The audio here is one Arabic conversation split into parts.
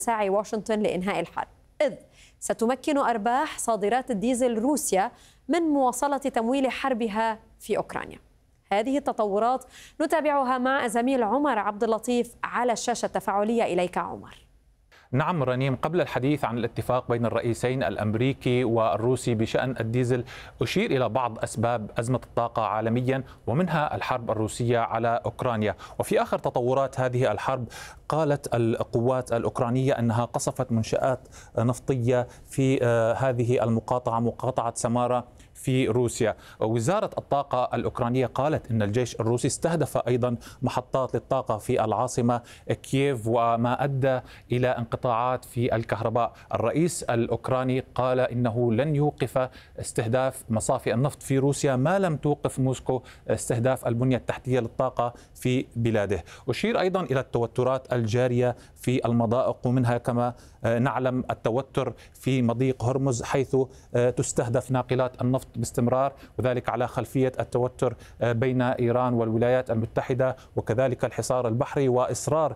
تسعى واشنطن لإنهاء الحرب، إذ ستمكن أرباح صادرات الديزل روسيا من مواصلة تمويل حربها في أوكرانيا. هذه التطورات نتابعها مع زميل عمر عبد اللطيف على الشاشة التفاعلية. إليك عمر. نعم رنيم، قبل الحديث عن الاتفاق بين الرئيسين الأمريكي والروسي بشأن الديزل أشير إلى بعض أسباب أزمة الطاقة عالميا ومنها الحرب الروسية على أوكرانيا. وفي آخر تطورات هذه الحرب قالت القوات الأوكرانية أنها قصفت منشآت نفطية في هذه المقاطعة، مقاطعة سمارة في روسيا. وزارة الطاقة الأوكرانية قالت أن الجيش الروسي استهدف أيضا محطات للطاقة في العاصمة كييف وما أدى إلى انقطاعات في الكهرباء. الرئيس الأوكراني قال إنه لن يوقف استهداف مصافي النفط في روسيا ما لم توقف موسكو استهداف البنية التحتية للطاقة في بلاده. أشير أيضا إلى التوترات الجارية في المضائق، ومنها كما نعلم التوتر في مضيق هرمز حيث تستهدف ناقلات النفط باستمرار، وذلك على خلفية التوتر بين إيران والولايات المتحدة، وكذلك الحصار البحري وإصرار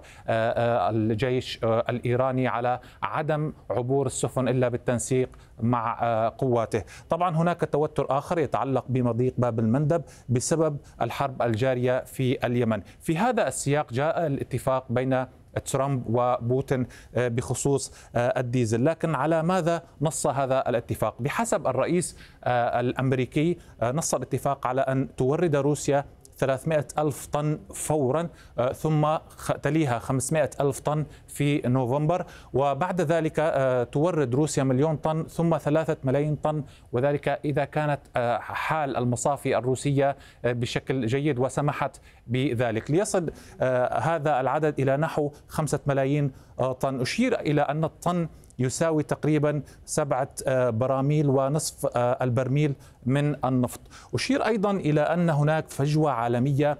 الجيش الإيراني على عدم عبور السفن إلا بالتنسيق مع قواته. طبعا هناك توتر آخر يتعلق بمضيق باب المندب بسبب الحرب الجارية في اليمن. في هذا السياق جاء الاتفاق بين ترامب وبوتين بخصوص الديزل، لكن على ماذا نص هذا الاتفاق؟ بحسب الرئيس الأمريكي نص الاتفاق على أن تورد روسيا 300 ألف طن فورا، ثم تليها 500 ألف طن في نوفمبر، وبعد ذلك تورد روسيا 1,000,000 طن ثم 3 ملايين طن، وذلك إذا كانت حال المصافي الروسية بشكل جيد وسمحت بذلك، ليصل هذا العدد إلى نحو 5 ملايين طن. أشير إلى أن الطن يساوي تقريبا 7 براميل ونصف البرميل من النفط. أشير أيضا إلى أن هناك فجوة عالمية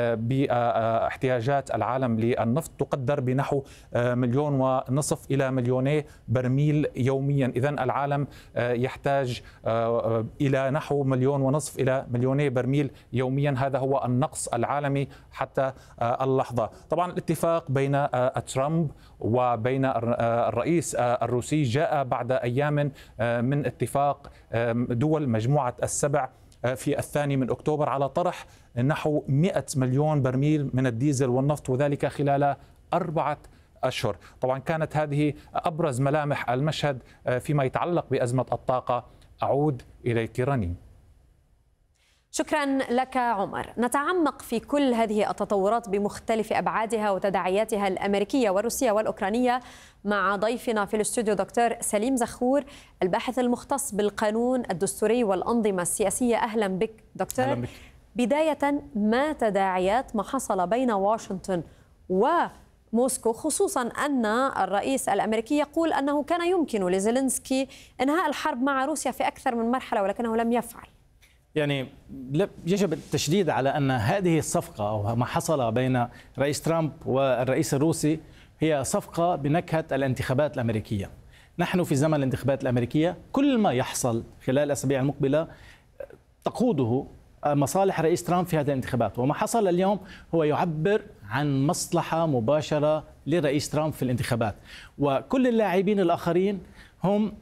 باحتياجات العالم للنفط تقدر بنحو 1,500,000 إلى 2,000,000 برميل يوميا. إذن العالم يحتاج إلى نحو 1,500,000 إلى 2,000,000 برميل يوميا. هذا هو النقص العالمي حتى اللحظة. طبعا الاتفاق بين ترامب وبين الرئيس الروسي جاء بعد أيام من اتفاق دول مجموعة السبع في 2 أكتوبر على طرح نحو 100 مليون برميل من الديزل والنفط، وذلك خلال 4 أشهر. طبعا كانت هذه أبرز ملامح المشهد فيما يتعلق بأزمة الطاقة. أعود إليك رنيم. شكرا لك عمر. نتعمق في كل هذه التطورات بمختلف أبعادها وتداعياتها الأمريكية والروسية والأوكرانية مع ضيفنا في الاستوديو دكتور سليم زخور، الباحث المختص بالقانون الدستوري والأنظمة السياسية. أهلا بك دكتور. أهلا بك. بداية، ما تداعيات ما حصل بين واشنطن وموسكو، خصوصا أن الرئيس الأمريكي يقول أنه كان يمكن لزيلينسكي إنهاء الحرب مع روسيا في أكثر من مرحلة ولكنه لم يفعل؟ يعني يجب التشديد على أن هذه الصفقة أو ما حصل بين رئيس ترامب والرئيس الروسي هي صفقة بنكهة الانتخابات الأمريكية. نحن في زمن الانتخابات الأمريكية، كل ما يحصل خلال الأسابيع المقبلة تقوده مصالح رئيس ترامب في هذه الانتخابات، وما حصل اليوم هو يعبر عن مصلحة مباشرة لرئيس ترامب في الانتخابات، وكل اللاعبين الآخرين هم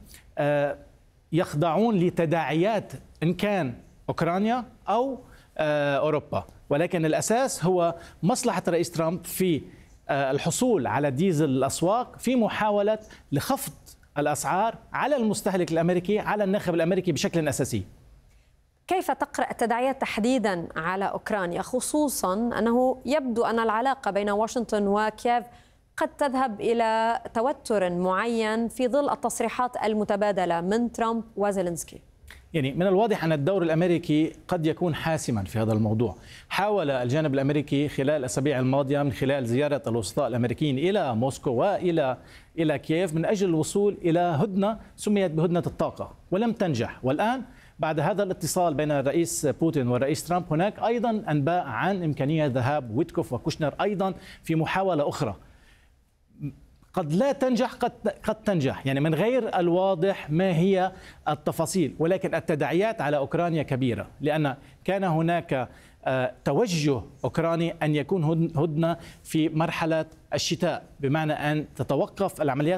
يخضعون لتداعيات إن كان أوكرانيا أو أوروبا، ولكن الأساس هو مصلحة رئيس ترامب في الحصول على ديزل الأسواق في محاولة لخفض الأسعار على المستهلك الأمريكي، على الناخب الأمريكي بشكل أساسي. كيف تقرأ التداعيات تحديدا على أوكرانيا، خصوصا أنه يبدو أن العلاقة بين واشنطن وكييف قد تذهب إلى توتر معين في ظل التصريحات المتبادلة من ترامب وزيلينسكي؟ يعني من الواضح أن الدور الأمريكي قد يكون حاسما في هذا الموضوع. حاول الجانب الأمريكي خلال الأسابيع الماضية من خلال زيارة الوسطاء الأمريكيين إلى موسكو وإلى كييف من أجل الوصول إلى هدنة سميت بهدنة الطاقة، ولم تنجح. والآن بعد هذا الاتصال بين الرئيس بوتين والرئيس ترامب هناك أيضا أنباء عن إمكانية ذهاب ويتكوف وكوشنر أيضا في محاولة أخرى قد لا تنجح، قد تنجح، يعني من غير الواضح ما هي التفاصيل، ولكن التداعيات على أوكرانيا كبيرة، لأن كان هناك توجه أوكراني أن يكون هدنة في مرحلة الشتاء، بمعنى أن تتوقف العمليات